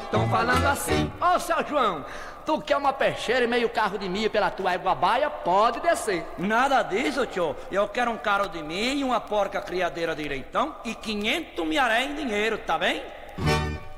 tão falando assim. Ô, seu João, tu quer uma peixeira e meio carro de milho pela tua égua baia? Pode descer. Nada disso, tio. Eu quero um carro de milho, uma porca criadeira de leitão e 500 milharé em dinheiro, tá bem?